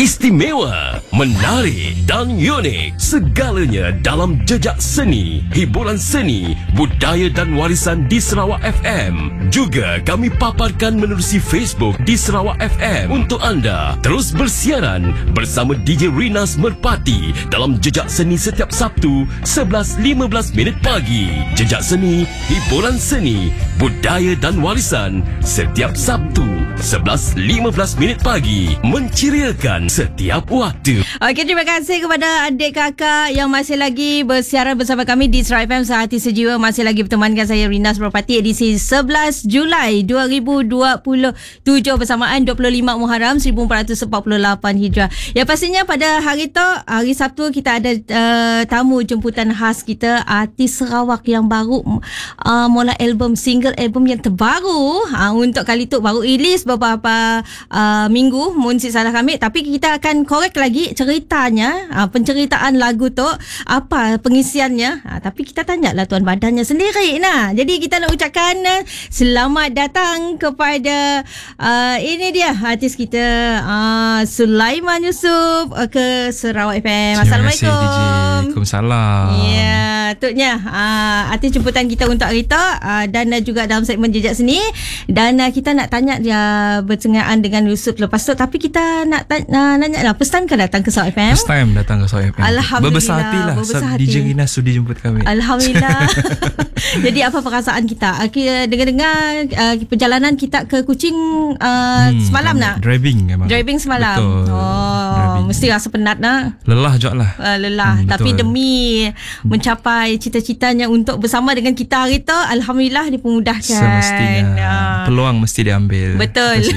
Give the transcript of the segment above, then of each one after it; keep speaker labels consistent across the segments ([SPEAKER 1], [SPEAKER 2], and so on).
[SPEAKER 1] Istimewa, menarik dan unik. Segalanya dalam jejak seni, hiburan seni, budaya dan warisan di Sarawak FM. Juga kami paparkan menerusi Facebook di Sarawak FM untuk anda. Terus bersiaran bersama DJ Rinas Merpati dalam Jejak Seni setiap Sabtu 11.15 pagi. Jejak Seni, hiburan seni, budaya dan warisan setiap Sabtu 11.15 pagi. Menceriakan setiap waktu.
[SPEAKER 2] Okey, terima kasih kepada adik kakak yang masih lagi bersiaran bersama kami di Sarawak FM Sehati Sejiwa. Masih lagi bertemankan saya Rinas Merpati, edisi 11 Julai 2027 bersamaan 25 Muharram 1448 Hijrah. Ya, pastinya pada hari Sabtu kita ada tamu jemputan khas kita, artis Sarawak yang baru mula single album yang terbaru. Untuk kali tu baru rilis beberapa minggu, mun si salah kami, tapi kita akan korek lagi ceritanya, penceritaan lagu tu, apa pengisiannya. Tapi kita tanyalah tuan badannya sendiri. Nah, jadi kita nak ucapkan selamat datang kepada ini dia artis kita, Sulaiman Yusof ke Sarawak FM. Assalamualaikum.
[SPEAKER 3] Terima kasih DJ. Waalaikumsalam.
[SPEAKER 2] Ya, tutnya artis jemputan kita untuk hari tu, dan juga dalam segmen Jejak Seni. Dan kita nak tanya dia bercengaan dengan Yusof lepas tu, tapi kita nak nanya lah, first time ke datang ke Sarawak FM?
[SPEAKER 3] First time datang ke Sarawak FM.
[SPEAKER 2] Alhamdulillah.
[SPEAKER 3] Berbesar hati lah. DJ Rinas sudi jemput kami.
[SPEAKER 2] Alhamdulillah. Jadi apa perasaan kita? Dengar-dengar perjalanan kita ke Kuching semalam nak? Driving semalam.
[SPEAKER 3] Betul.
[SPEAKER 2] Driving. Mesti rasa penat nak?
[SPEAKER 3] Lelah juga lah.
[SPEAKER 2] Lelah. Tapi demi mencapai cita-citanya untuk bersama dengan kita hari tu, Alhamdulillah dipermudahkan.
[SPEAKER 3] Semestinya. Peluang mesti diambil.
[SPEAKER 2] Betul.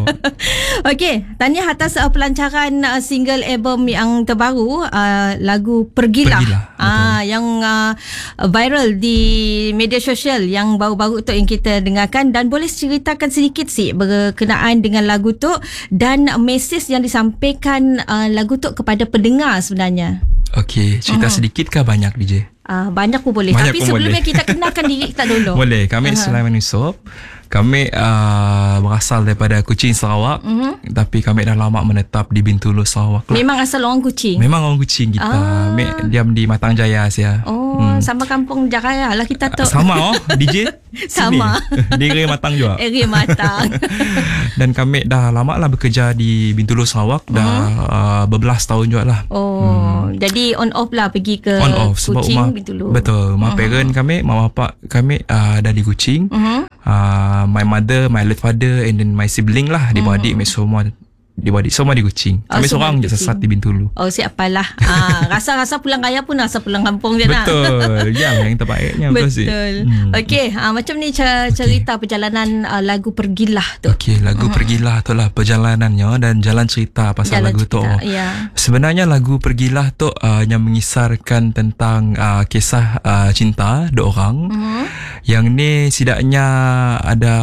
[SPEAKER 2] Okey, tanya atas pelancaran single album yang terbaru, lagu Pergilah. Yang viral di media sosial yang baru-baru tu yang kita dengarkan. Dan boleh ceritakan sedikit sih berkenaan dengan lagu tu dan mesej yang disampaikan lagu tu kepada pendengar sebenarnya.
[SPEAKER 3] Okey, cerita sedikit ke banyak DJ?
[SPEAKER 2] Banyak pun boleh.
[SPEAKER 3] Banyak
[SPEAKER 2] tapi
[SPEAKER 3] pun
[SPEAKER 2] sebelumnya
[SPEAKER 3] boleh.
[SPEAKER 2] kita kenalkan diri kita dulu.
[SPEAKER 3] Boleh. Kami Sulaiman Yusof. Kami berasal daripada Kuching, Sarawak. Tapi kami dah lama menetap di Bintulu, Sarawak lah.
[SPEAKER 2] Memang asal orang Kuching?
[SPEAKER 3] Memang orang Kuching kita. Diam di Matang Jaya Asia.
[SPEAKER 2] Sama kampung Jaraya lah kita tu.
[SPEAKER 3] Sama DJ.
[SPEAKER 2] Sama.
[SPEAKER 3] Di area Matang juga.
[SPEAKER 2] Area Matang.
[SPEAKER 3] Dan kami dah lama lah bekerja di Bintulu, Sarawak. Dah berbelas tahun juga lah.
[SPEAKER 2] Jadi on off lah pergi ke Kuching, Bintulu.
[SPEAKER 3] Betul. Parent kami, mak bapak kami dah di Kuching. My mother, my late father, and then my sibling lah, adik-beradik, semua di Kuching. Kami seorang je sesat di Bintulu.
[SPEAKER 2] Siapalah. Rasa-rasa pulang raya pun rasa pulang kampung je nak.
[SPEAKER 3] Betul. Yang terbaiknya.
[SPEAKER 2] Betul. Okey, macam ni cerita perjalanan lagu Pergilah tu.
[SPEAKER 3] Okey, lagu Pergilah tu lah perjalanannya dan jalan cerita pasal lagu tu. Sebenarnya lagu Pergilah tu yang mengisarkan tentang kisah cinta dua orang. Yang ni setidaknya ada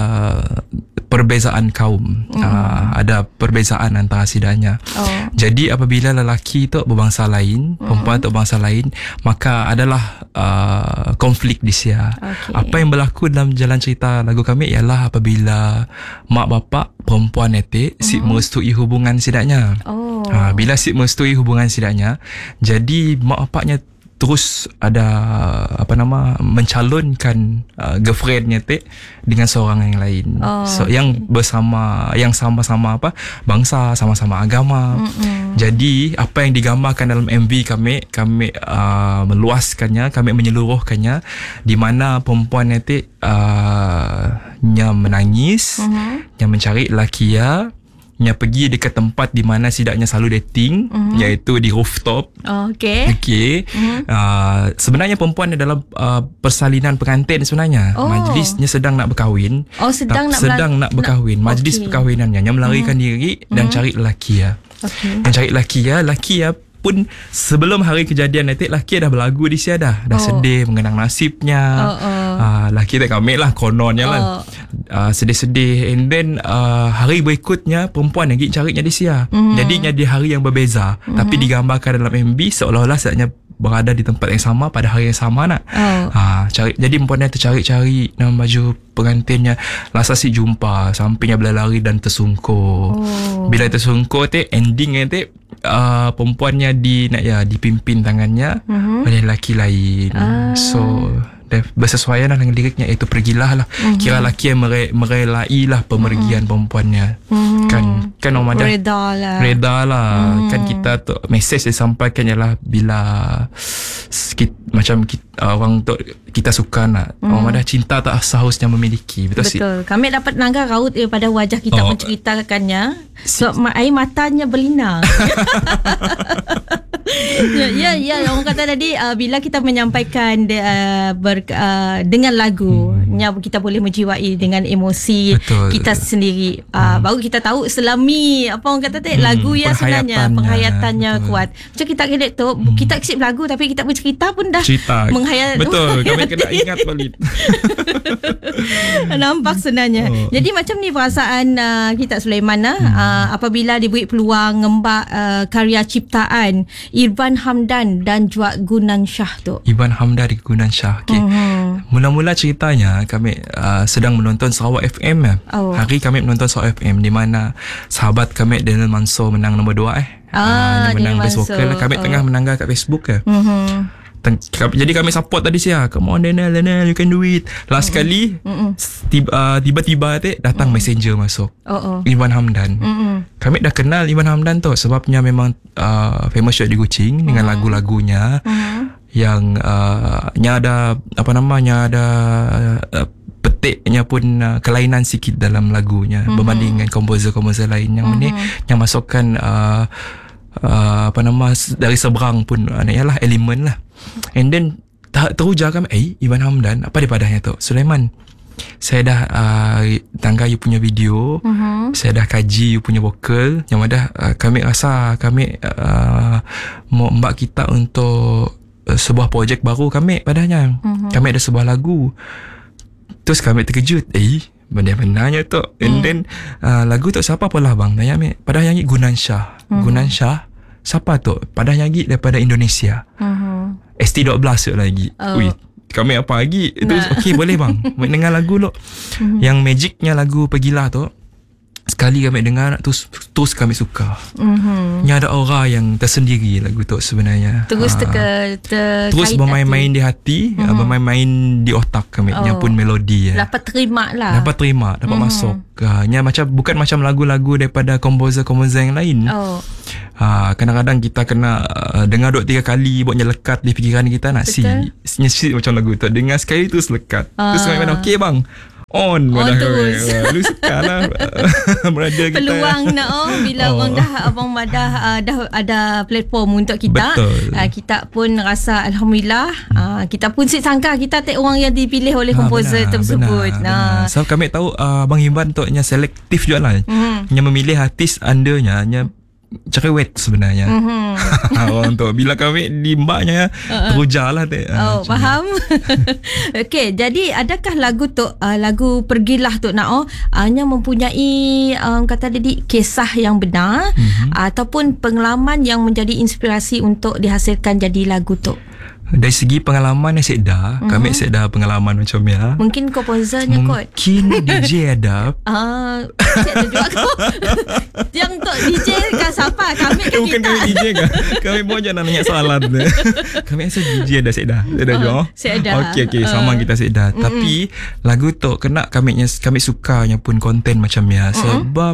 [SPEAKER 3] perbezaan kaum. Ada perbezaan antara sidanya. Jadi apabila lelaki tu berbangsa lain, perempuan tu berbangsa lain, maka adalah konflik di sia. Apa yang berlaku dalam jalan cerita lagu kami ialah apabila mak bapak perempuan netik si merestui hubungan sidanya. Bila si merestui hubungan sidanya, jadi mak bapaknya terus ada mencalonkan girlfriendnya dengan seorang yang lain. Yang bersama, yang sama-sama bangsa, sama-sama agama. Jadi apa yang digambarkan dalam MV kami meluaskannya, kami menyeluruhkannya, di mana perempuan netik yang menangis, yang mencari lelaki yang pergi dekat tempat di mana sidaknya selalu dating, iaitu di rooftop. Okey. Sebenarnya perempuan adalah persalinan pengantin sebenarnya. Majlisnya sedang nak berkahwin. Sedang nak berkahwin. Majlis perkahwinannya yang melarikan diri dan cari lelaki Yang cari lelaki pun sebelum hari kejadian nanti lelaki dah berlagu di sia dah sedih mengenang nasibnya. Lelaki tak kami lah kononnya lah sedih-sedih, and then hari berikutnya perempuan lagi carinya di sia. Jadinya di hari yang berbeza, tapi digambarkan dalam MV seolah-olah sebenarnya berada di tempat yang sama pada hari yang sama nak. Jadi perempuan tu cari-cari dalam baju pengantinnya, lasa si jumpa sampingnya berlari dan tersungkur. Bila tersungkur endingnya perempuannya dipimpin tangannya oleh lelaki lain. So bersesuaian dengan liriknya, iaitu pergilah lah. Kira lelaki yang merelai lah pemergian perempuannya. Kan orang madah reda lah. Kan kita tu mesej disampaikan ialah bila orang tu kita suka nak, orang madah cinta tak seharusnya memiliki. Betul.
[SPEAKER 2] Kami dapat nangga raut pada wajah kita menceritakannya. So air matanya berlinar. Ya, orang kata tadi bila kita menyampaikan dengan lagu, kita boleh menjiwai dengan emosi kita sendiri. Baru kita tahu selami apa orang kata lagu yang sebenarnya penghayatannya kuat. Macam kita kira tu kita aksip lagu tapi kita bercerita pun dah menghayat.
[SPEAKER 3] Betul. Kami kena ingat balik.
[SPEAKER 2] Nampak sebenarnya. Jadi macam ni perasaan kita Sulaiman apabila diberi peluang ngembak karya ciptaan Irfan Hamdan dan juga Gunan Shah tu.
[SPEAKER 3] Irfan Hamdan dan Gunan Shah. Okay. Mula-mula ceritanya kami sedang menonton Sarawak FM. Hari kami menonton Sarawak FM di mana sahabat kami Daniel Mansor menang nombor 2 yang menang best vocal. Kami tengah menanggar kat Facebook ke. Jadi kami support tadi siya. Come on Daniel, you can do it. Last kali tiba-tiba datang messenger masuk. Irfan Hamdan. Kami dah kenal Irfan Hamdan tu sebabnya memang famous shot di Kuching dengan lagu-lagunya yang ada petiknya pun kelainan sikit dalam lagunya berbanding dengan komposer-komposer lain yang masukkan dari seberang pun ialah elemen lah. And then teruja kami Irfan Hamdan, apa dia padahnya tu Sulaiman, saya dah tangga you punya video, saya dah kaji you punya vokal, yang ada kami rasa kami mau mbak kita untuk sebuah projek baru kami padahnya. Kami ada sebuah lagu. Terus kami terkejut, benar-benarnya tu. And then lagu tu siapa pula bang? Tanya kami. Padahal nyanyi Gunan Shah. Gunan Shah siapa tu? Padahal nyanyi daripada Indonesia. ST12 lagi. Ui, kami apa lagi? Okey boleh bang. Dengar lagu lo. Yang magicnya lagu Pergilah tu. Sekali kami dengar terus kami suka. Nya ada aura yang tersendiri lagu tu sebenarnya.
[SPEAKER 2] Terus
[SPEAKER 3] terus bermain-main di hati, bermain-main di otak kami. Nya pun melodi
[SPEAKER 2] dapat terima lah.
[SPEAKER 3] Dapat masuk. Nya bukan macam lagu-lagu daripada komposer-komposer yang lain. Kadang-kadang kita kena dengar 2-3 kali buatnya lekat di fikiran kita nak nyesip macam lagu tu. Dengar sekali terus lekat. Terus kami mana okey bang. On
[SPEAKER 2] terus.
[SPEAKER 3] Lu suka lah berada kita.
[SPEAKER 2] Peluang nak bila orang dah ada platform untuk kita. Kita pun rasa alhamdulillah. Kita pun sangka kita orang yang dipilih oleh komposer tersebut.
[SPEAKER 3] Benar. So kami tahu Bang Irfan tu nya selektif juga lah. Nya memilih artis undernya nya cerewet sebenarnya. Orang tu bila kami di mbaknya teruja lah
[SPEAKER 2] faham. Okey, jadi adakah lagu tu lagu Pergilah tu hanya mempunyai kata tadi kisah yang benar ataupun pengalaman yang menjadi inspirasi untuk dihasilkan jadi lagu tu?
[SPEAKER 3] Dari segi pengalaman yang saya dah, kami saya dah pengalaman macam ya.
[SPEAKER 2] Mungkin komposernya kot.
[SPEAKER 3] Mungkin DJ ada.
[SPEAKER 2] Saya ada juga kot. Yang tu DJ kan siapa? Kami kan
[SPEAKER 3] bukan
[SPEAKER 2] kita.
[SPEAKER 3] Kami DJ kan. Kami pun jangan nanya soalan. Kami rasa DJ ada saya dah. Saya dah juga.
[SPEAKER 2] Saya dah.
[SPEAKER 3] Okey, sama kita saya dah. Tapi lagu tu kena kami sukanya pun konten macam ya. Sebab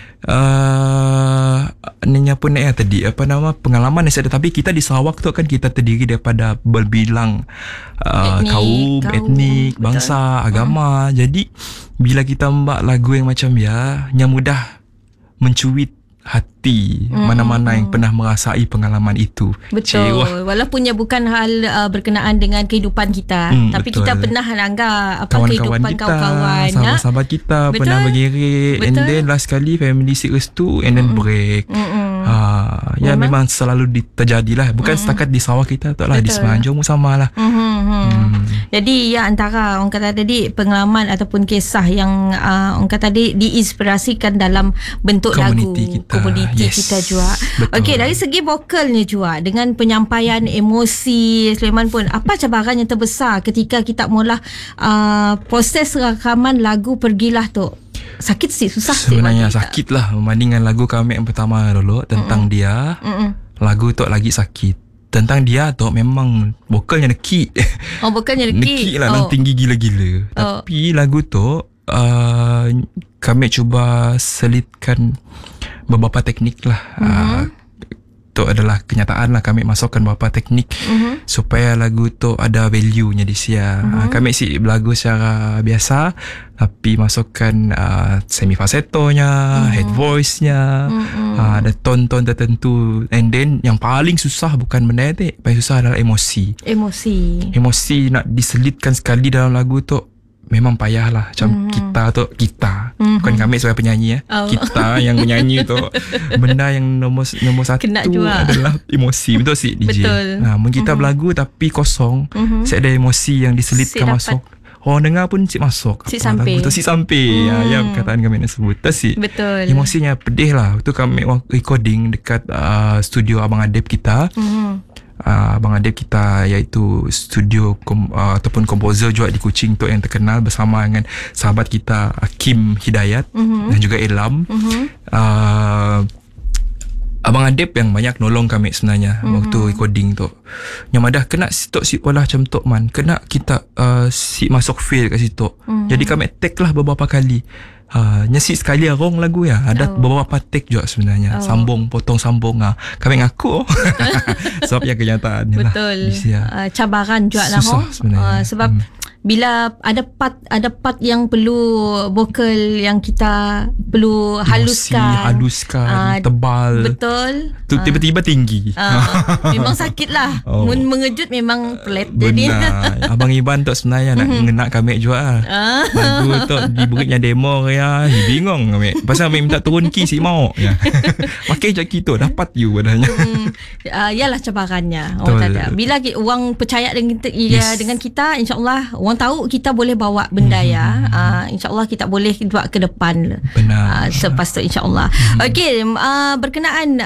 [SPEAKER 3] Ninya pun tadi pengalaman yang saya ada. Tapi kita di Sarawak tu kan kita terdiri daripada berbilang kaum, etnik, bangsa, agama. Jadi bila kita mbak lagu yang macam yang mudah mencuit hati mana-mana yang pernah merasai pengalaman itu.
[SPEAKER 2] Betul. Walaupun bukan hal berkenaan dengan kehidupan kita, tapi
[SPEAKER 3] betul.
[SPEAKER 2] Kita pernah langgar
[SPEAKER 3] kawan-kawan
[SPEAKER 2] kehidupan
[SPEAKER 3] kita,
[SPEAKER 2] kawan-kawan,
[SPEAKER 3] sahabat-sahabat kita pernah bergerik, and then last kali family serious tu, and then break. Ya memang selalu terjadilah. Bukan setakat di Sarawak kita tu lah, di Semenanjung pun sama lah.
[SPEAKER 2] Jadi ya, antara orang kata tadi pengalaman ataupun kisah yang orang kata tadi diinspirasikan dalam bentuk
[SPEAKER 3] Komuniti
[SPEAKER 2] lagu komuniti kita juga. Okey, dari segi vokalnya juga, dengan penyampaian emosi Sulaiman pun, apa cabaran yang terbesar ketika kita mula proses rakaman lagu Pergilah tu? Sakit sih, susah
[SPEAKER 3] sebenarnya
[SPEAKER 2] sih
[SPEAKER 3] sakit lah membandingkan lagu kami yang pertama dulu tentang dia. Lagu tu lagi sakit. Tentang dia tu memang vokalnya nekik.
[SPEAKER 2] Oh, vokalnya nekik.
[SPEAKER 3] Nekik lah, tinggi gila-gila. Tapi lagu tu kami cuba selitkan beberapa teknik lah. Itu adalah kenyataan lah, kami masukkan beberapa teknik supaya lagu tu ada value-nya di sia. Kami si berlagu secara biasa tapi masukkan semi falsettonya, head voice-nya, ada ton-ton tertentu. And then yang paling susah bukan benda itu, paling susah adalah emosi nak diselitkan sekali dalam lagu tu. Memang payah lah. Macam kita bukan kami sebagai penyanyi kita yang menyanyi tu, benda yang nombor satu adalah emosi. Betul sih DJ. Mungkin kita berlagu tapi kosong, saya ada emosi yang diselitkan masuk. Orang dengar pun cik masuk.
[SPEAKER 2] Cik sampai.
[SPEAKER 3] Betul, cik sampai. Ya, perkataan kami nak sebut.
[SPEAKER 2] Betul.
[SPEAKER 3] Emosinya pedih lah. Itu kami recording dekat studio Abang Adib kita. Abang Adib kita iaitu studio ataupun komposer juga di Kuching tu yang terkenal, bersama dengan sahabat kita Hakim Hidayat dan juga Elam. Abang Adib yang banyak nolong kami sebenarnya waktu recording tu. Yang madah kena sitok si pola macam tu man, kena kita si masuk feel kat situ. Jadi kami take lah beberapa kali. Nyesi sekali wrong lagu ya. Ada beberapa take juga sebenarnya. Sambung, potong sambung. Kami ngaku. Sebab yang kenyataan.
[SPEAKER 2] Betul. Cabaran juga lah.
[SPEAKER 3] Susah sebenarnya.
[SPEAKER 2] Sebab bila ada part yang perlu vokal yang kita perlu haluskan,
[SPEAKER 3] tebal.
[SPEAKER 2] Betul.
[SPEAKER 3] Tu tiba-tiba tinggi.
[SPEAKER 2] Memang sakit lah. Mengejut memang pelet.
[SPEAKER 3] Benar. Abang Iban tu sebenarnya nak ngenak kami juga. Lagu tu diberinya demo ya, bingung kami. Pasal kami minta turun key si mau. Makin macam gitu dapat you padanya.
[SPEAKER 2] Yalah cabarannya. Orang tak ada. Bila orang percaya dengan kita, insya-Allah orang tahu kita boleh bawa benda insya-Allah kita boleh buat ke depan.
[SPEAKER 3] Benar.
[SPEAKER 2] Selepas tu insya-Allah. Okey, berkenaan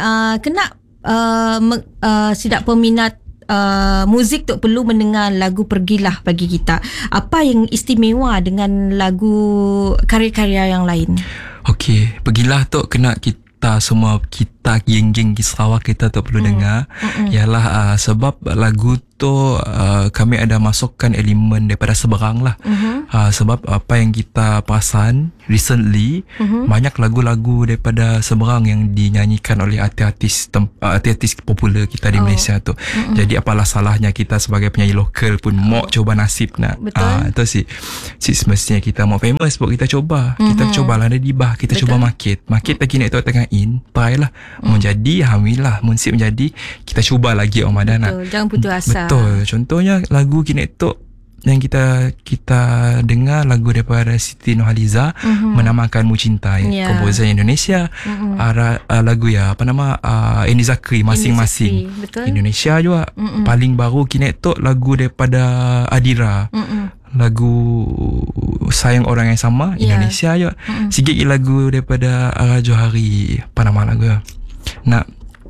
[SPEAKER 2] sidak peminat muzik tu perlu mendengar lagu Pergilah bagi kita. Apa yang istimewa dengan lagu karya-karya yang lain? Okey,
[SPEAKER 3] Pergilah tu kena kita semua, kita geng-geng di Sarawak kita tu perlu dengar. Ialah sebab lagu tu kami ada masukkan elemen daripada seberang lah. Sebab apa yang kita perasan recently, banyak lagu-lagu daripada seberang yang dinyanyikan oleh artis popular kita di Malaysia tu. Jadi apalah salahnya kita sebagai penyanyi lokal pun mau coba nasib nak. Itu sih semestinya kita mau famous pun kita coba. Kita cobalah ada dibah, kita coba market lagi nak tu tengah try lah. Menjadi alhamdulillah, munsip menjadi, kita cuba lagi Ramadan nak.
[SPEAKER 2] Jangan putus asa.
[SPEAKER 3] Betul. Contohnya lagu Kinetok yang kita dengar, lagu daripada Siti Nurhaliza, menamakan Mu Cinta, komposer Indonesia. Lagu Eni Zakri masing-masing Indonesia juga. Paling baru Kinetok lagu daripada Adira, lagu Sayang Orang Yang Sama, Indonesia juga. Sikit lagu daripada Ara Johari, apa nama lagu nak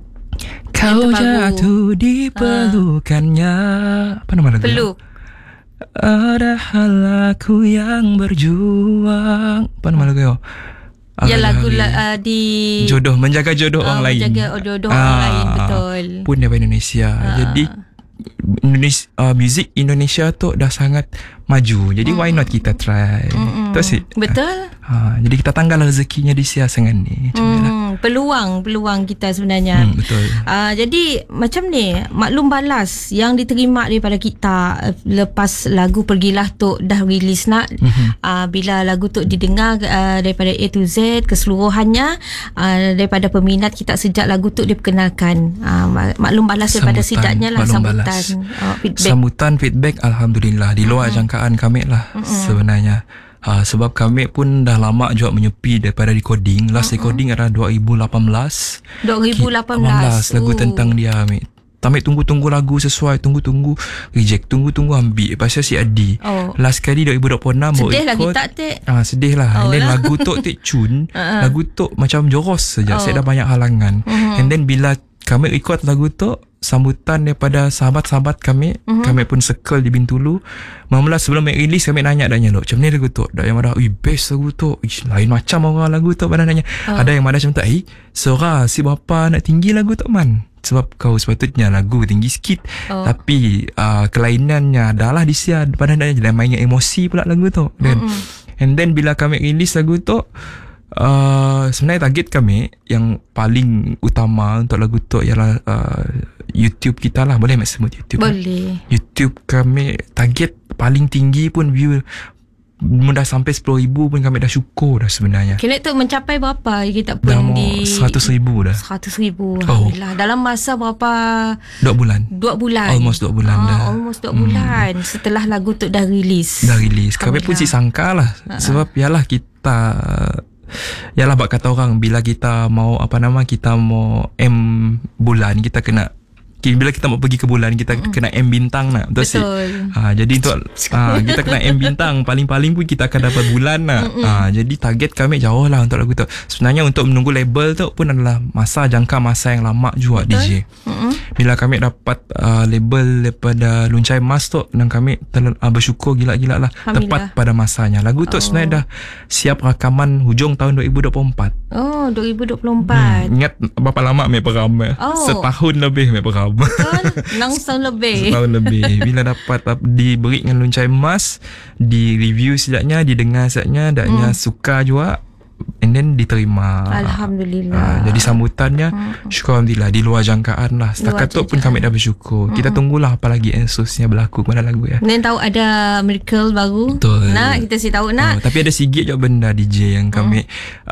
[SPEAKER 3] kau jatuh di pelukannya, apa nama lagu? Peluk. Ada hal aku yang berjuang, apa nama lagu?
[SPEAKER 2] Ya, lagu di
[SPEAKER 3] jodoh, menjaga jodoh orang lain.
[SPEAKER 2] Menjaga jodoh orang lain, betul.
[SPEAKER 3] Pun daripada Indonesia. Jadi muzik Indonesia tu dah sangat maju. Jadi why not kita try?
[SPEAKER 2] Betul.
[SPEAKER 3] Jadi kita tanggal rezekinya di siasangan ni.
[SPEAKER 2] Peluang kita sebenarnya.
[SPEAKER 3] Betul.
[SPEAKER 2] Jadi macam ni, maklum balas yang diterima daripada kita lepas lagu Pergilah tu dah release nak. Bila lagu tu didengar daripada A to Z keseluruhannya, daripada peminat kita sejak lagu tu diperkenalkan, maklum balas daripada sidaknya lah,
[SPEAKER 3] sambutan feedback alhamdulillah di luar jangkaan kami lah sebenarnya. Sebab kami pun dah lama juga menyepi daripada recording. Last recording adalah 2018.
[SPEAKER 2] 2018
[SPEAKER 3] lagu tentang dia, Amik. Kami tunggu-tunggu lagu sesuai, tunggu-tunggu reject, tunggu-tunggu ambil. Pasal si Adi. Last kali 2026
[SPEAKER 2] sedih lagi tak, Tek?
[SPEAKER 3] Sedih lah. And then lagu tu Tek Chun, lagu tu macam joros saja. Saya dah banyak halangan. And then bila kami record lagu tu, sambutan daripada sahabat-sahabat kami, kami pun circle di Bintulu. Mula sebelum make release, kami nanya adanya, macam ni lagu tu? Ada yang ada, best lagu tu. Lain macam orang lagu tu. Pada nanya. Ada yang ada macam tu, Sora, si bapa nak tinggi lagu tu man. Sebab kau sepatutnya lagu tinggi sikit. Tapi kelainannya adalah di sia. Pada nanya, dan mainnya emosi pula lagu tu. And then bila kami release lagu tu, sebenarnya target kami yang paling utama untuk lagu tu ialah YouTube kita lah. Boleh sebut YouTube?
[SPEAKER 2] Boleh.
[SPEAKER 3] YouTube kami target paling tinggi pun view dah sampai 10,000 pun kami dah syukur dah sebenarnya.
[SPEAKER 2] Kini tu mencapai berapa kita pun
[SPEAKER 3] dah di 100,000 dah.
[SPEAKER 2] 100,000. Alhamdulillah. Dalam masa berapa?
[SPEAKER 3] 2 bulan.
[SPEAKER 2] 2 bulan.
[SPEAKER 3] Almost 2 bulan dah.
[SPEAKER 2] Almost 2 bulan setelah lagu tu dah release.
[SPEAKER 3] Kami pun si sangka lah. Sebab yalah kita yalah bak kata orang, bila kita mau kita mau M bulan, kita kena, bila kita mau pergi ke bulan, kita kena M bintang nak. Betul. Jadi untuk kita kena M bintang, paling-paling pun kita akan dapat bulan nak. Jadi target kami jauh lah untuk lagu tu. Sebenarnya untuk menunggu label tu pun adalah jangka masa yang lama juga. Betul. DJ. Bila kami dapat label daripada Luncai Mas tu, dan kami bersyukur gila-gila lah, tepat pada masanya. Lagu tu sebenarnya dah siap rakaman hujung tahun 2024.
[SPEAKER 2] 2024.
[SPEAKER 3] Ingat berapa lama Mek Peram? Setahun lebih Mek Peram.
[SPEAKER 2] Setahun lebih.
[SPEAKER 3] Bila dapat diberi dengan Luncai Mas, di review sekejapnya, didengar sekejapnya, daknya suka juga, and then diterima.
[SPEAKER 2] Alhamdulillah.
[SPEAKER 3] Jadi sambutannya syukur Alhamdulillah, di luar jangkaan lah. Setakat tu pun kami dah bersyukur. Kita tunggulah apa lagi ensusnya berlaku pada lagu ya.
[SPEAKER 2] Dan tahu ada miracle baru.
[SPEAKER 3] Betul.
[SPEAKER 2] Nak kita tahu nak.
[SPEAKER 3] Tapi ada sikit je benda DJ yang kami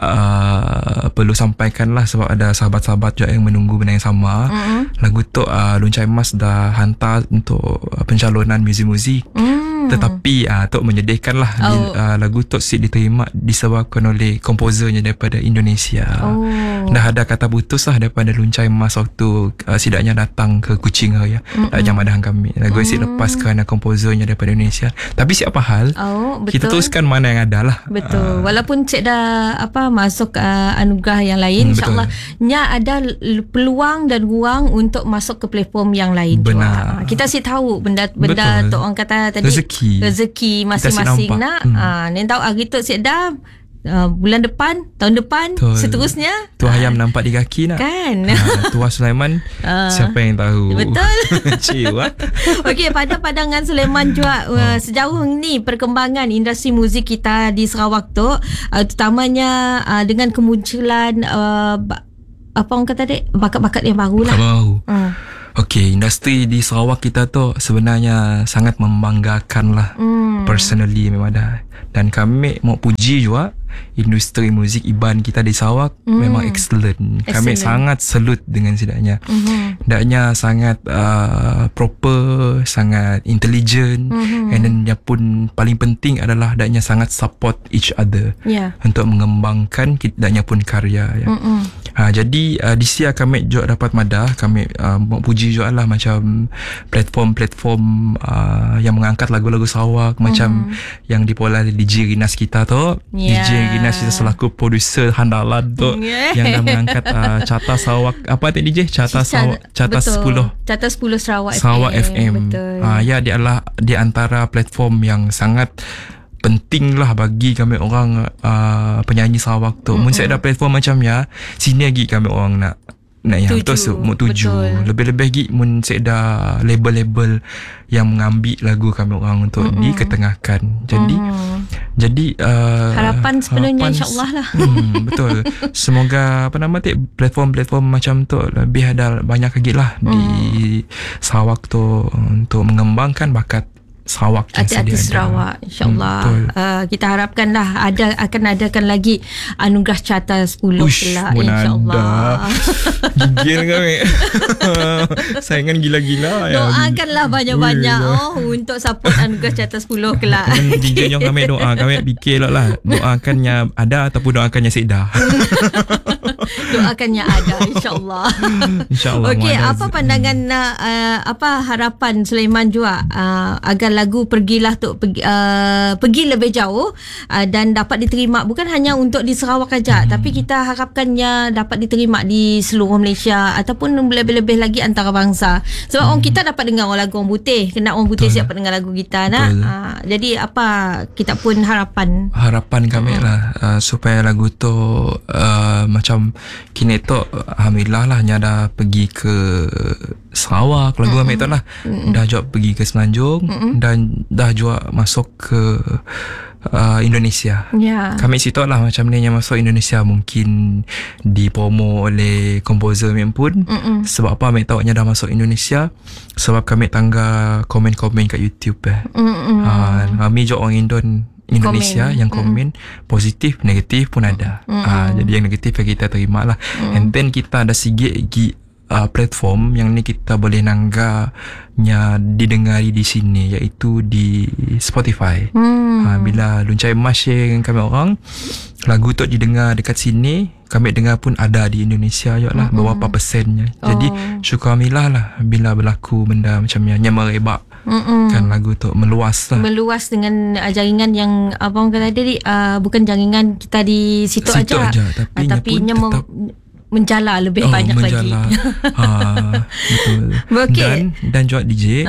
[SPEAKER 3] perlu sampaikan lah, sebab ada sahabat-sahabat juga yang menunggu benda yang sama. Lagu tu Luncai Mas dah hantar untuk pencalonan muzik-muzik. Tetapi Tok menyedihkan lah, lagu Tok diterima disebabkan oleh komposernya daripada Indonesia. Dah ada kata putus lah daripada Luncai Mas waktu sidaknya datang ke Kuching Raya, Jamadah kami. Lagu lepas kerana komposernya daripada Indonesia. Tapi siapa hal, kita teruskan mana yang ada lah. Betul.
[SPEAKER 2] Walaupun Cik dah masuk anugerah yang lain, insyaAllah nya ada peluang dan ruang untuk masuk ke platform yang lain.
[SPEAKER 3] Benar.
[SPEAKER 2] Kita tahu benda tu orang kata tadi, rezeki masing-masing nak. Ni tahu hari tu Cik dah bulan depan, tahun depan, seterusnya
[SPEAKER 3] Tua Hayam nampak di kaki nak
[SPEAKER 2] kan.
[SPEAKER 3] Tua Sulaiman siapa yang tahu.
[SPEAKER 2] Betul.
[SPEAKER 3] Ciwa.
[SPEAKER 2] Okey, pada pandangan Sulaiman juga, sejauh ni perkembangan industri muzik kita di Sarawak tu, terutamanya dengan kemunculan apa orang kata dek, bakat-bakat yang baru lah.
[SPEAKER 3] Okey, industri di Sarawak kita tu sebenarnya sangat membanggakan lah. Personally memang dah. Dan kami mau puji juga industri muzik Iban kita di Sarawak memang excellent. Kami sangat salute dengan sidaknya. Daknya sangat proper, sangat intelligent, and then yang pun paling penting adalah daknya sangat support each other untuk mengembangkan daknya pun karya ya. Jadi di sia kami juga dapat madah, kami mau puji juga lah macam platform-platform yang mengangkat lagu-lagu Sarawak, macam yang dipola DJ Rinas kita tu. DJ Rinas kita selaku producer handalan tu yang dah mengangkat carta Sarawak, apa tu DJ? Carta Sarawak, carta 10.
[SPEAKER 2] Carta 10 Sarawak
[SPEAKER 3] FM. Ya, dia adalah di antara platform yang sangat penting lah bagi kami orang penyanyi Sarawak tu. Mun saya ada platform macam ya, sini lagi kami orang nak yang tu mau tuju. Lebih-lebih lagi mun saya ada label-label yang mengambil lagu kami orang untuk diketengahkan. Jadi
[SPEAKER 2] harapan sebenarnya insya-Allah lah.
[SPEAKER 3] Betul. Semoga platform-platform macam tu lebih ada banyak lagi lah di Sarawak tu untuk mengembangkan bakat Sarawak je sedia
[SPEAKER 2] artis
[SPEAKER 3] ada.
[SPEAKER 2] Sarawak, insyaAllah. Kita harapkanlah akan adakan lagi anugerah carta 10 pula, insyaAllah.
[SPEAKER 3] Gigil kami. Saingan gila-gila.
[SPEAKER 2] Doakanlah banyak-banyak untuk support anugerah carta 10 kelak.
[SPEAKER 3] Gigil yang kami doa. Kami fikir lah doakannya ada ataupun doakannya sedah.
[SPEAKER 2] Doakannya ada, insyaAllah.
[SPEAKER 3] InsyaAllah.
[SPEAKER 2] Okey, apa pandangan harapan Sulaiman juga agar lagu pergilah tu pergi lebih jauh dan dapat diterima bukan hanya untuk di Sarawak saja, tapi kita harapkannya dapat diterima di seluruh Malaysia ataupun lebih-lebih lagi antarabangsa. Sebab orang kita dapat dengar lagu orang putih, kena orang putih siap dengar lagu kita jadi apa kita pun harapan kami
[SPEAKER 3] lah supaya lagu tu macam kini tu alhamdulillah lah dah pergi ke Sarawak lagu kami tu lah, dah juga pergi ke Semenanjung dan dah juga masuk ke Indonesia. Kami situ lah macam ni yang masuk Indonesia mungkin dipromo oleh komposer kami pun. Sebab apa kami tahu dah masuk Indonesia sebab kami tangga komen-komen kat YouTube kami juga orang Indonesia yang komen positif, negatif pun ada. Jadi yang negatif kita terima lah. And then kita ada sikit platform yang ni kita boleh nangganya didengari di sini, iaitu di Spotify. Bila Luncai Mas share dengan kami orang, lagu tu didengar dekat sini, kami dengar pun ada di Indonesia je lah, berapa persennya. Jadi syukurlah lah bila berlaku benda macam yang merebak. Kan lagu tu meluas
[SPEAKER 2] dengan jaringan yang abang kata tadi, bukan jaringan kita di situ aja, tapi tetap menjala lebih banyak lagi.
[SPEAKER 3] Betul. Dan juga DJ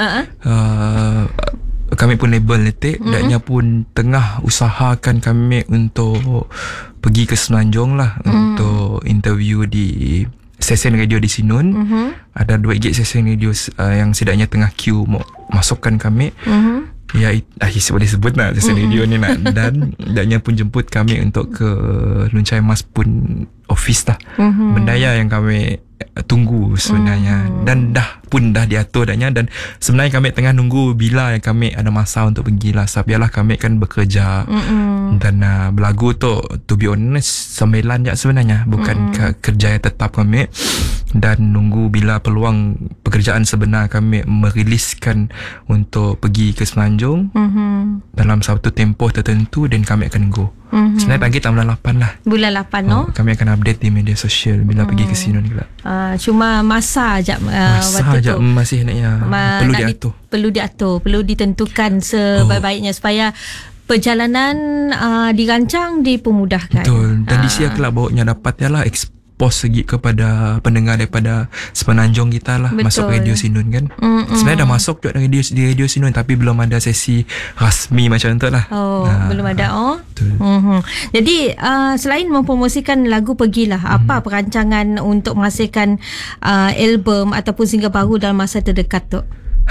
[SPEAKER 3] kami pun label letik dan pun tengah usahakan kami untuk pergi ke Semenanjung lah untuk interview di stesen radio di Sinun. Ada 2 gig stesen radio yang setidaknya tengah queue mau masukkan kami. Ya, boleh sebut nak stesen radio ni nak. Dan pun jemput kami untuk ke Luncai Mas pun office lah. Benda yang kami tunggu sebenarnya. Dan dah diatur dan sebenarnya kami tengah nunggu bila kami ada masa untuk pergi lah. Sebab biarlah kami kan bekerja dan berlagu tu to be honest sambilan je sebenarnya, bukan kerja yang tetap kami. Dan nunggu bila peluang pekerjaan sebenar kami meriliskan untuk pergi ke Semenanjung dalam satu tempoh tertentu, dan kami akan go. Sebenarnya target bulan 8 lah.
[SPEAKER 2] Bulan 8
[SPEAKER 3] kami akan update di media sosial bila pergi ke Sinun pula.
[SPEAKER 2] Cuma masa je
[SPEAKER 3] waktu tu masih
[SPEAKER 2] perlu diatur, perlu ditentukan sebaik-baiknya supaya perjalanan dirancang, dipermudahkan.
[SPEAKER 3] Betul. Dan di sini kelab bawanya dapat lah expose lagi kepada pendengar daripada Semenanjung kita lah. Betul. Masuk radio Sinun kan. Sebenarnya dah masuk juga di radio Sinun, tapi belum ada sesi rasmi macam tu lah.
[SPEAKER 2] Belum ada. Jadi selain mempromosikan lagu Pergilah, apa perancangan untuk menghasilkan album ataupun single baru dalam masa terdekat tu?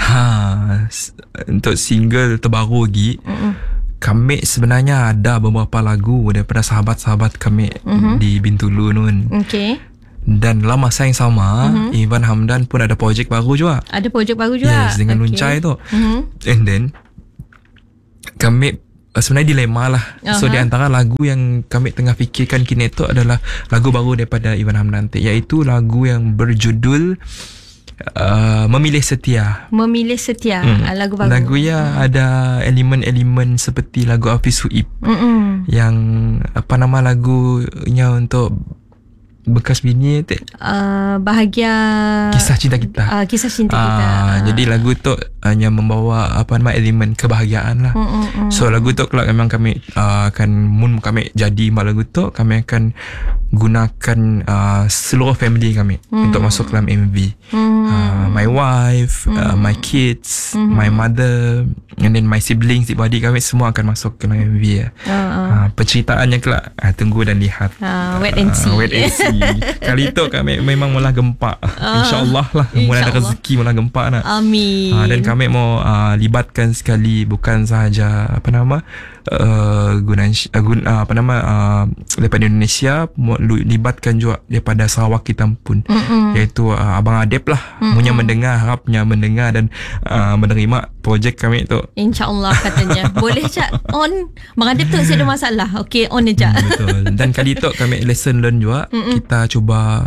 [SPEAKER 3] Untuk single terbaru lagi, kami sebenarnya ada beberapa lagu daripada sahabat-sahabat kami di Bintulu nun. Dan dalam masa yang sama, Ivan Hamdan pun ada projek baru juga.
[SPEAKER 2] Ada projek baru juga?
[SPEAKER 3] Yes, dengan Luncai tu. And then kami sebenarnya dilema lah. So di antara lagu yang kami tengah fikirkan kini tu adalah lagu baru daripada Ivan Hamdan, iaitu lagu yang berjudul Memilih Setia. Lagu baru. Lagu ya ada elemen-elemen seperti lagu Hafiz Huib yang lagunya untuk bekas bini
[SPEAKER 2] bahagia,
[SPEAKER 3] kisah cinta kita. Jadi lagu tu hanya membawa elemen kebahagiaan lah. So lagu tu kalau memang kami kami jadi lagu tu, kami akan gunakan seluruh family kami untuk masuk dalam MV. My wife, my kids, my mother, and then my siblings, adik kami semua akan masuk ke dalam MV ya. Penceritaannya kelak tunggu dan lihat.
[SPEAKER 2] Wait and see.
[SPEAKER 3] Kali tu kami memang mula gempak. InsyaAllah lah. Mula ada rezeki mula gempak nak.
[SPEAKER 2] Amin.
[SPEAKER 3] Dan kami mau libatkan sekali bukan sahaja daripada Indonesia, libatkan juga daripada Sarawak kita pun, iaitu Abang Adep lah, punya mendengar, harapnya mendengar dan menerima projek kami tu.
[SPEAKER 2] InsyaAllah katanya. Boleh Cak on. Bang Adep tu saya ada masalah. Okay, on je Cak.
[SPEAKER 3] Betul. Dan kali tu kami lesson learn juga. Kita cuba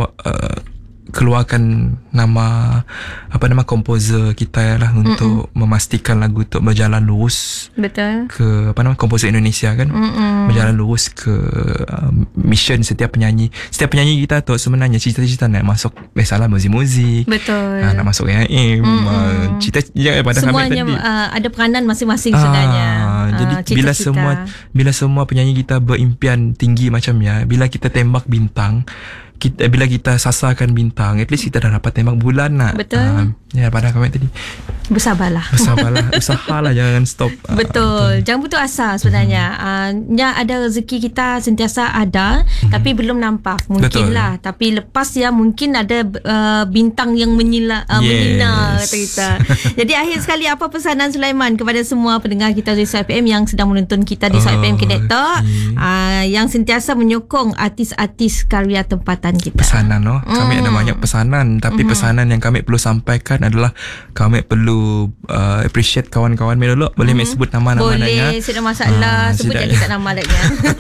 [SPEAKER 3] keluarkan nama komposer kita lah, untuk memastikan lagu tu berjalan lurus.
[SPEAKER 2] Betul.
[SPEAKER 3] Ke komposer Indonesia kan, berjalan lurus ke mission setiap penyanyi kita tu. Sebenarnya cita-cita nak masuk biasalah muzik.
[SPEAKER 2] Betul.
[SPEAKER 3] Nak masuk AIM, cita-cita pada
[SPEAKER 2] semuanya
[SPEAKER 3] kami tadi.
[SPEAKER 2] ada peranan masing-masing sebenarnya.
[SPEAKER 3] Jadi bila semua penyanyi kita berimpian tinggi macamnya, bila kita tembak bintang, bila kita sasarkan bintang, at least kita dah dapat tembak bulan nak.
[SPEAKER 2] Betul.
[SPEAKER 3] Pada kami tadi,
[SPEAKER 2] Bersabarlah.
[SPEAKER 3] usahalah, jangan stop.
[SPEAKER 2] Betul. Jangan putus asa sebenarnya. Ada rezeki kita sentiasa ada, tapi belum nampak. Mungkinlah. Tapi lepas mungkin ada bintang yang menyinar kata kita. Jadi akhir sekali, apa pesanan Sulaiman kepada semua pendengar kita di Suara FM yang sedang menonton kita di Suara FM Connector, yang sentiasa menyokong artis-artis karya tempatan kita?
[SPEAKER 3] Pesanan kami ada banyak pesanan, tapi pesanan yang kami perlu sampaikan adalah kami perlu appreciate kawan-kawan dulu. Boleh sebut nama-namanya?
[SPEAKER 2] Boleh, tidak masalah. Sebut je kita nama lagi.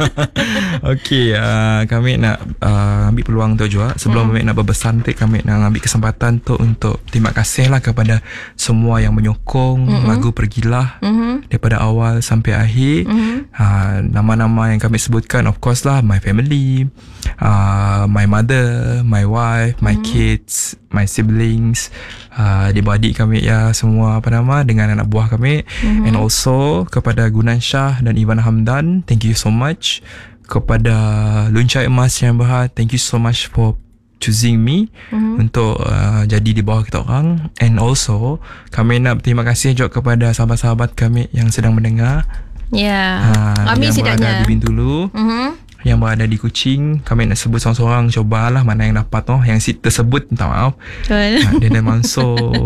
[SPEAKER 3] Okey, kami nak ambil peluang tu juga. Sebelum kami nak berbesan tu, kami nak ambil kesempatan tu untuk terima kasih lah kepada semua yang menyokong lagu Pergilah daripada awal sampai akhir. Nama-nama yang kami sebutkan, of course lah, my family, my mother, my wife, my kids, my siblings, adik-beradik kami semua dengan anak buah kami, and also kepada Gunan Shah dan Ivan Hamdan, thank you so much. Kepada Lunca Emas yang Berhad, thank you so much for choosing me untuk jadi di bawah kita orang. And also kami nak berterima kasih juga kepada sahabat-sahabat kami yang sedang mendengar,
[SPEAKER 2] kami
[SPEAKER 3] yang
[SPEAKER 2] setidaknya
[SPEAKER 3] berada di Bintulu, yang berada di Kuching. Kami nak sebut seorang-seorang, cobalah mana yang dapat yang tersebut, minta maaf. Dina Mansur,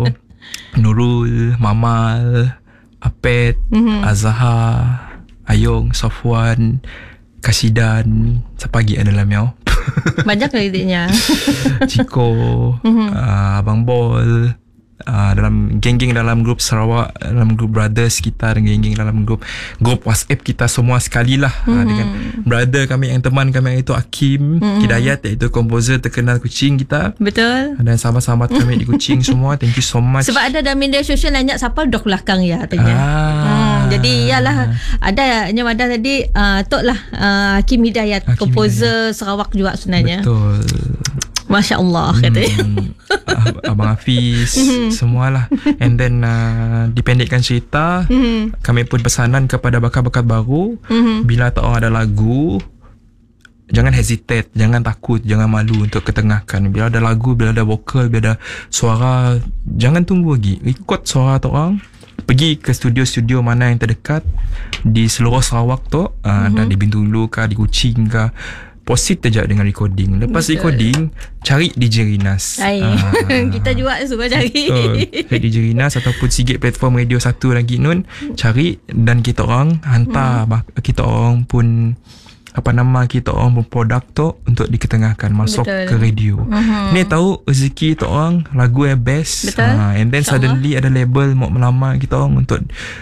[SPEAKER 3] Nurul, Mamal, Apet, Azhar, Ayong, Safwan, Kasidan, siapa lagi ada dalam
[SPEAKER 2] banyak kreditnya.
[SPEAKER 3] Ciko, Abang Bol, dalam geng-geng dalam grup Sarawak, dalam grup brothers kita, dan geng-geng dalam grup WhatsApp kita semua sekali lah, dengan brother kami, yang teman kami itu Hakim Hidayat, iaitu komposer terkenal Kuching kita.
[SPEAKER 2] Betul.
[SPEAKER 3] Dan sahabat-sahabat kami di Kuching semua, thank you so much.
[SPEAKER 2] Sebab ada dalam media sosial banyak siapa dok belakang katanya. Jadi ada tadi Tok lah, Hakim Hidayat, komposer Sarawak juga sebenarnya.
[SPEAKER 3] Betul.
[SPEAKER 2] Masya Allah katanya.
[SPEAKER 3] Abang Hafiz, semualah. And then dipendekkan cerita, kami pun pesanan kepada bakat-bakat baru, bila tak ada lagu, jangan hesitate, jangan takut, jangan malu untuk ketengahkan. Bila ada lagu, bila ada vokal, bila ada suara, jangan tunggu lagi, ikut suara tu orang. Pergi ke studio-studio mana yang terdekat di seluruh Sarawak tu, dan di Bintulu ke, di Kuching ke, proceed saja dengan recording. Lepas recording, cari DJ Rinas.
[SPEAKER 2] Kita juga suka cari.
[SPEAKER 3] Cari DJ Rinas ataupun Sigit platform radio satu lagi Nun, cari, dan kita orang hantar, kita orang pun kita orang pun produk tu untuk diketengahkan, masuk ke radio. Ni tahu rezeki kita orang lagu yang best. And then suddenly ada label mau melamar kita orang untuk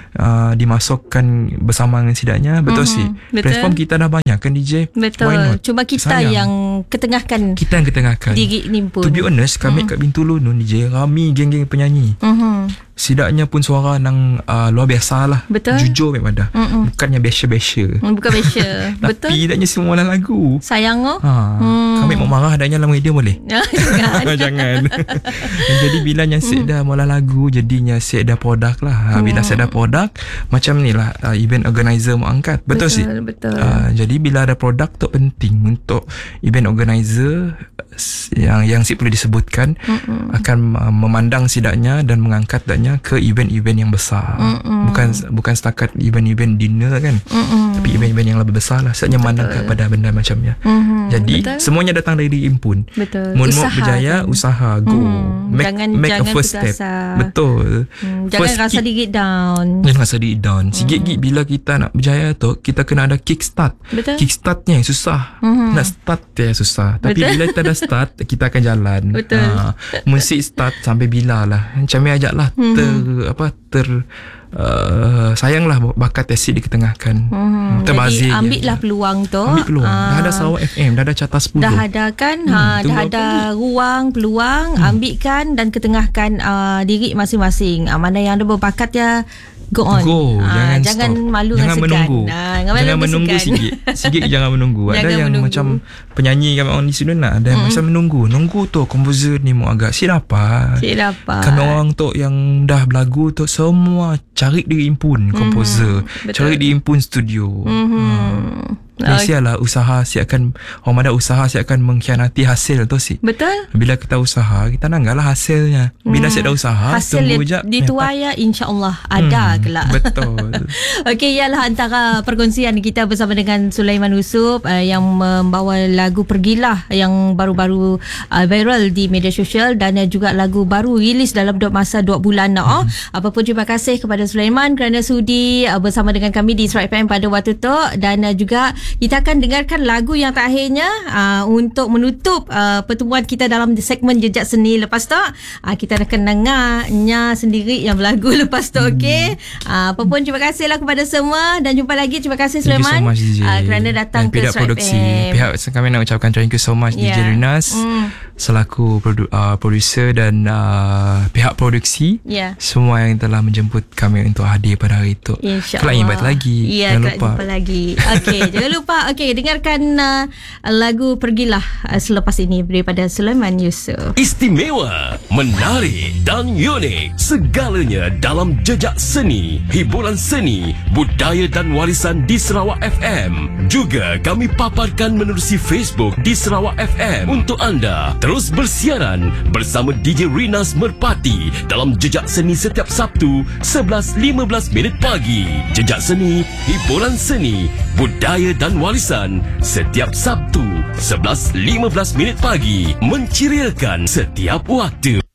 [SPEAKER 3] dimasukkan bersama dengan sidaknya. Betul sih. Platform kita dah banyak kan DJ.
[SPEAKER 2] Betul. Cuma kita yang ketengahkan.
[SPEAKER 3] Kita yang ketengahkan.
[SPEAKER 2] Diri ni pun.
[SPEAKER 3] To be honest, kami kat Bintulu Nun DJ, rami geng-geng penyanyi. Sidaknya pun suara nang luar biasa lah.
[SPEAKER 2] Betul.
[SPEAKER 3] Jujur memang dah. Bukannya biasa-biasa.
[SPEAKER 2] Bukan biasa. Betul.
[SPEAKER 3] Tapi idaknya semua dalam lagu.
[SPEAKER 2] Sayang
[SPEAKER 3] Kami mau marah adanya dalam radio boleh? Jangan. Jadi bila nyasik dah mula lagu, jadinya nyasik dah produk lah. Bila saya dah produk, macam ni lah, event organizer mau angkat. Betul sih?
[SPEAKER 2] Betul.
[SPEAKER 3] Jadi bila ada produk tu penting untuk event organizer yang perlu disebutkan akan memandang sidaknya dan mengangkat sidaknya ke event-event yang besar. Bukan setakat event-event dinner kan, tapi event-event yang lebih besar lah. Setnya mandang kepada benda macamnya. Jadi semuanya datang dari impun.
[SPEAKER 2] Betul.
[SPEAKER 3] Moonwalk
[SPEAKER 2] Usaha
[SPEAKER 3] berjaya,
[SPEAKER 2] kan?
[SPEAKER 3] usaha, go. Make a first step.
[SPEAKER 2] putus asa.
[SPEAKER 3] Betul.
[SPEAKER 2] Jangan rasa diri down.
[SPEAKER 3] Jangan rasa diri down. Sikit-sikit bila kita nak berjaya tu, kita kena ada kickstart.
[SPEAKER 2] Betul.
[SPEAKER 3] Kickstartnya yang susah. Nak start dia susah. Tapi
[SPEAKER 2] Betul.
[SPEAKER 3] bila kita dah start, kita akan jalan.
[SPEAKER 2] Betul.
[SPEAKER 3] Mesti start sampai bila lah. Macam ni ajaklah sayanglah bakat asyik diketengahkan.
[SPEAKER 2] Jadi ambillah peluang tu.
[SPEAKER 3] Ambil peluang. Dah ada Sarawak FM, dah ada Carta 10.
[SPEAKER 2] Dah ada kan, dah ada ruang, peluang, ambilkan dan ketengahkan diri masing-masing. Mana yang ada berbakat ya, go on. Jangan
[SPEAKER 3] stop.
[SPEAKER 2] malu
[SPEAKER 3] Jangan
[SPEAKER 2] dan
[SPEAKER 3] menunggu.
[SPEAKER 2] Jangan
[SPEAKER 3] menunggu
[SPEAKER 2] segan.
[SPEAKER 3] sikit jangan menunggu. Ada
[SPEAKER 2] Jangan
[SPEAKER 3] yang
[SPEAKER 2] menunggu.
[SPEAKER 3] macam penyanyi kan orang di sini nak ada yang macam menunggu tu komposer ni mau agak siapa. Kami orang tu yang dah berlagu tu semua cari di impun komposer, cari di impun studio. Biasalah usaha siapkan orang ada usaha siapkan mengkhianati hasil tu sih.
[SPEAKER 2] Betul.
[SPEAKER 3] Bila kita usaha, kita nanggaklah hasilnya. Bila siap dah usaha,
[SPEAKER 2] hasil
[SPEAKER 3] tunggu je
[SPEAKER 2] dituai insya-Allah ada kelak.
[SPEAKER 3] Betul.
[SPEAKER 2] Okey, ialah antara perkongsian kita bersama dengan Sulaiman Yusof yang membawa lagu Pergilah yang baru-baru viral di media sosial dan juga lagu baru rilis dalam masa 2 bulan nak. Apapun terima kasih kepada Sulaiman kerana sudi bersama dengan kami di Israel FM pada waktu tu dan juga kita akan dengarkan lagu yang terakhirnya untuk menutup pertemuan kita dalam segmen Jejak Seni. Lepas tu kita akan dengarnya sendiri yang berlagu lepas tu. Okey. Apa pun terima kasihlah kepada semua dan jumpa lagi. Terima kasih Sulaiman kerana datang ke Israel FM.
[SPEAKER 3] Pihak kami nak ucapkan thank you so much DJ Rinas selaku producer dan pihak produksi semua yang telah menjemput kami untuk hadir pada hari itu.
[SPEAKER 2] InsyaAllah.
[SPEAKER 3] Kelak invite lagi.
[SPEAKER 2] Jangan lupa. Jumpa lagi. Okey, jangan lupa. Okey, dengarkan lagu Pergilah selepas ini daripada Sulaiman Yusof.
[SPEAKER 1] Istimewa, menarik dan unik. Segalanya dalam jejak seni, hiburan seni, budaya dan warisan di Sarawak FM. Juga kami paparkan menerusi Facebook di Sarawak FM untuk anda. Terus bersiaran bersama DJ Rinas Merpati dalam Jejak Seni setiap Sabtu 11.15 pagi. Jejak Seni, hiburan seni, budaya dan warisan setiap Sabtu 11.15 pagi, menceriakan setiap waktu.